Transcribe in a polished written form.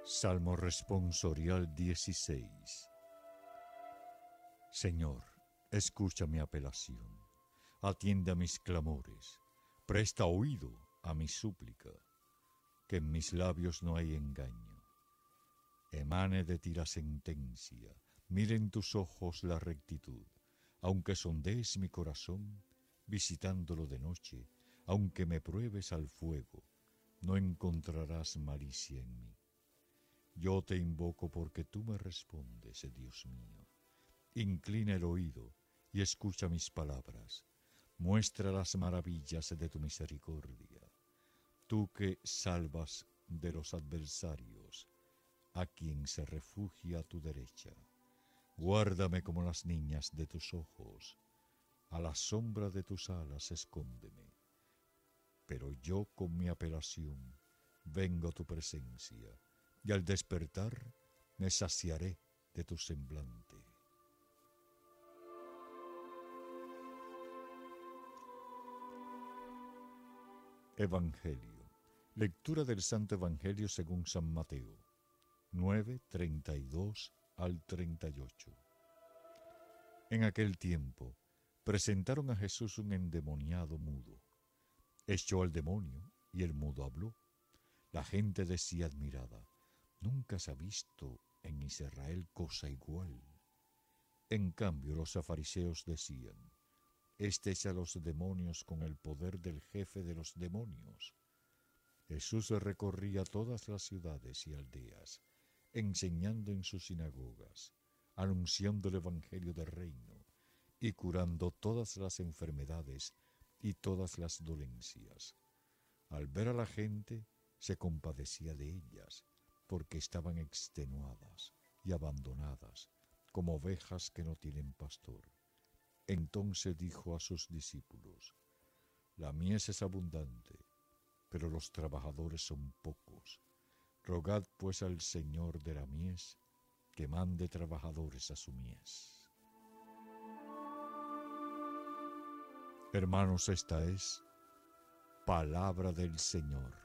Salmo responsorial 16. Señor, escucha mi apelación, atiende a mis clamores, presta oído a mi súplica, que en mis labios no hay engaño. Emane de ti la sentencia, miren tus ojos la rectitud, aunque sondees mi corazón, visitándolo de noche, aunque me pruebes al fuego, no encontrarás malicia en mí. Yo te invoco porque tú me respondes, Dios mío. Inclina el oído y escucha mis palabras. Muestra las maravillas de tu misericordia. Tú que salvas de los adversarios, a quien se refugia a tu derecha. Guárdame como las niñas de tus ojos. A la sombra de tus alas escóndeme. Pero yo con mi apelación vengo a tu presencia, y al despertar me saciaré de tu semblante. Evangelio. Lectura del Santo Evangelio según San Mateo, 9:32 al 38. En aquel tiempo presentaron a Jesús un endemoniado mudo. Echó al demonio y el mudo habló. La gente decía admirada: nunca se ha visto en Israel cosa igual. En cambio los fariseos decían: este echa a los demonios con el poder del jefe de los demonios. Jesús recorría todas las ciudades y aldeas, enseñando en sus sinagogas, anunciando el evangelio del reino y curando todas las enfermedades y todas las dolencias. Al ver a la gente, se compadecía de ellas, porque estaban extenuadas y abandonadas, como ovejas que no tienen pastor. Entonces dijo a sus discípulos: la mies es abundante, pero los trabajadores son pocos. Rogad pues al Señor de la mies que mande trabajadores a su mies. Hermanos, esta es palabra del Señor.